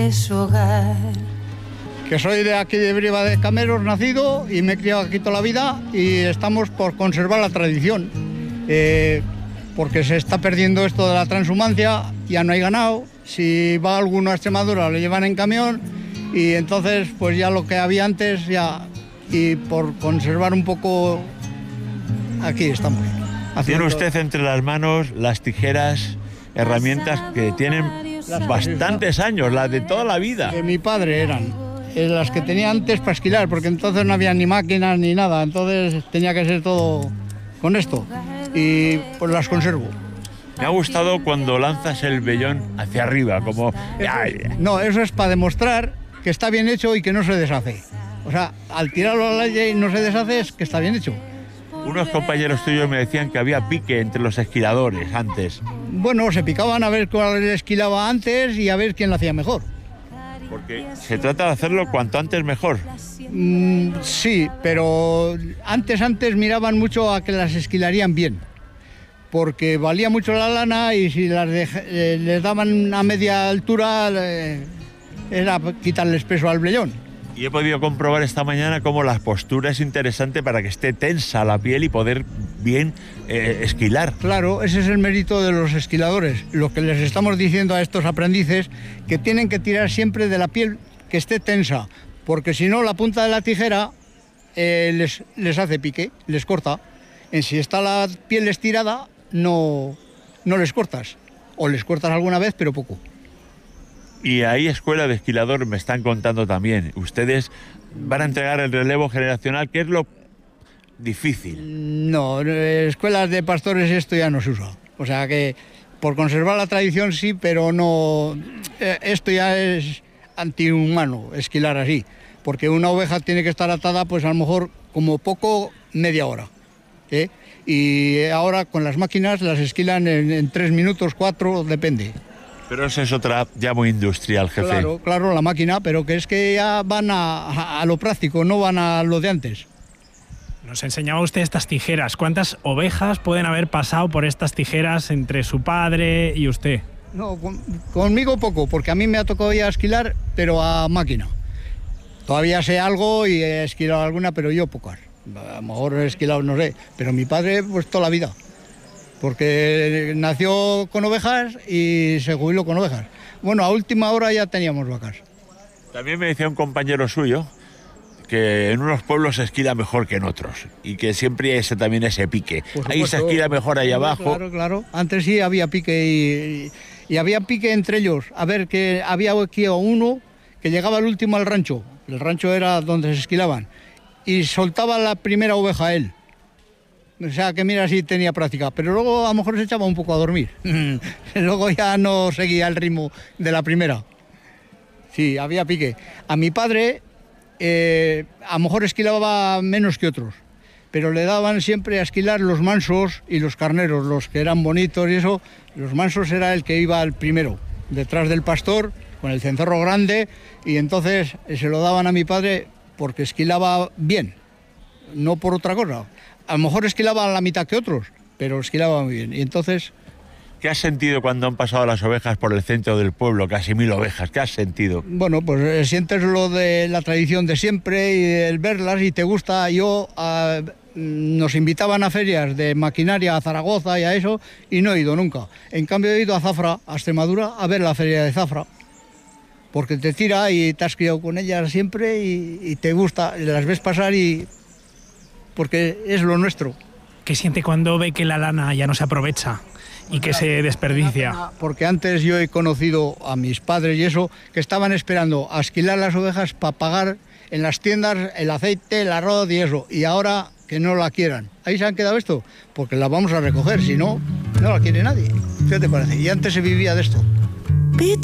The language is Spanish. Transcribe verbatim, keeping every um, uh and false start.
Es hogar. Que soy de aquí de Briva de Cameros, nacido, y me he criado aquí toda la vida, y estamos por conservar la tradición, eh, porque se está perdiendo esto de la transhumancia, ya no hay ganado, si va alguno a Extremadura lo llevan en camión, y entonces pues ya lo que había antes, ya, y por conservar un poco, aquí estamos. Tiene usted entre las manos las tijeras, herramientas que tienen bastantes años, las de toda la vida. De mi padre eran. Las que tenía antes para esquilar, porque entonces no había ni máquinas ni nada, entonces tenía que ser todo con esto, y pues las conservo. Me ha gustado cuando lanzas el vellón hacia arriba, como... No, eso es para demostrar que está bien hecho y que no se deshace. O sea, al tirarlo al aire y no se deshace, es que está bien hecho. Unos compañeros tuyos me decían que había pique entre los esquiladores antes. Bueno, se picaban a ver cuál esquilaba antes y a ver quién lo hacía mejor. Porque se trata de hacerlo cuanto antes mejor. Mm, sí, pero antes, antes miraban mucho a que las esquilarían bien, porque valía mucho la lana y si las dej- eh, les daban a media altura eh, era quitarles peso al vellón. Y he podido comprobar esta mañana cómo la postura es interesante para que esté tensa la piel y poder bien eh, esquilar. Claro, ese es el mérito de los esquiladores. Lo que les estamos diciendo a estos aprendices, que tienen que tirar siempre de la piel que esté tensa, porque si no la punta de la tijera eh, les, les hace pique, les corta. En si está la piel estirada, no, no les cortas. O les cortas alguna vez, pero poco. Y ahí escuela de esquilador me están contando también. Ustedes van a entregar el relevo generacional, que es lo difícil. No, escuelas de pastores esto ya no se usa. O sea que por conservar la tradición sí, pero no... Esto ya es antihumano, esquilar así. Porque una oveja tiene que estar atada pues a lo mejor como poco media hora. ¿eh? Y ahora con las máquinas las esquilan en, en tres minutos, cuatro, depende. Pero eso es otra ya muy industrial, jefe. Claro, claro, la máquina, pero que es que ya van a, a, a lo práctico, no van a lo de antes. Nos enseñaba usted estas tijeras. ¿Cuántas ovejas pueden haber pasado por estas tijeras entre su padre y usted? No, con, conmigo poco, porque a mí me ha tocado ya esquilar, pero a máquina. Todavía sé algo y he esquilado alguna, pero yo pocas. A lo mejor he esquilado, no sé, pero mi padre pues toda la vida. Porque nació con ovejas y se jubiló con ovejas. Bueno, a última hora ya teníamos vacas. También me decía un compañero suyo que en unos pueblos se esquila mejor que en otros y que siempre hay ese, también ese pique. Ahí se esquila mejor ahí abajo. Claro, claro. Antes sí había pique y, y, y había pique entre ellos. A ver, que había aquí uno que llegaba el último al rancho. El rancho era donde se esquilaban. Y soltaba la primera oveja él. O sea, que mira si tenía práctica, pero luego a lo mejor se echaba un poco a dormir. Luego ya no seguía el ritmo de la primera. Sí, había pique. A mi padre eh, a lo mejor esquilaba menos que otros, pero le daban siempre a esquilar los mansos y los carneros, los que eran bonitos y eso. Los mansos era el que iba al primero, detrás del pastor, con el cencerro grande, y entonces se lo daban a mi padre porque esquilaba bien, no por otra cosa. A lo mejor esquilaba a la mitad que otros, pero esquilaba muy bien. Y entonces... ¿Qué has sentido cuando han pasado las ovejas por el centro del pueblo? Casi mil ovejas. ¿Qué has sentido? Bueno, pues eh, sientes lo de la tradición de siempre y el verlas y te gusta. Yo... Uh, nos invitaban a ferias de maquinaria a Zaragoza y a eso, y no he ido nunca. En cambio he ido a Zafra, a Extremadura, a ver la feria de Zafra. Porque te tira y te has criado con ellas siempre y, y te gusta. Las ves pasar y... porque es lo nuestro. ¿Qué siente cuando ve que la lana ya no se aprovecha y que se desperdicia? Porque antes yo he conocido a mis padres y eso, que estaban esperando a esquilar las ovejas para pagar en las tiendas el aceite, el arroz y eso, y ahora que no la quieran. Ahí se han quedado esto, porque la vamos a recoger, si no, no la quiere nadie. ¿Qué te parece? Y antes se vivía de esto.